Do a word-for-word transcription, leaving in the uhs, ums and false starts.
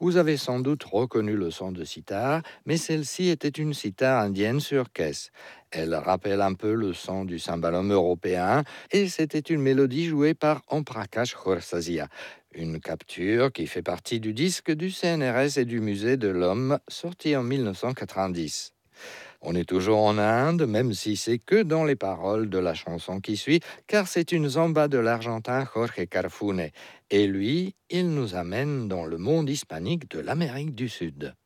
Vous avez sans doute reconnu le son de sitar, mais celle-ci était une sitar indienne sur caisse. Elle rappelle un peu le son du cymbalum européen et c'était une mélodie jouée par Omprakash Khorsazia, une capture qui fait partie du disque du C N R S et du Musée de l'Homme sorti en mille neuf cent quatre-vingt-dix. On est toujours en Inde, même si c'est que dans les paroles de la chanson qui suit, car c'est une zamba de l'Argentin Jorge Carfune. Et lui, il nous amène dans le monde hispanique de l'Amérique du Sud.